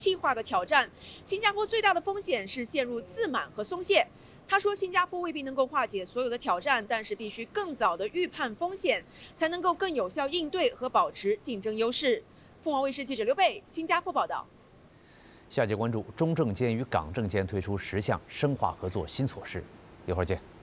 气化的挑战。新加坡最大的风险是陷入自满和松懈。他说，新加坡未必能够化解所有的挑战，但是必须更早的预判风险，才能够更有效应对和保持竞争优势。凤凰卫视记者刘贝，新加坡报道。 下节关注中证监与港证监推出10项深化合作新措施，一会儿见。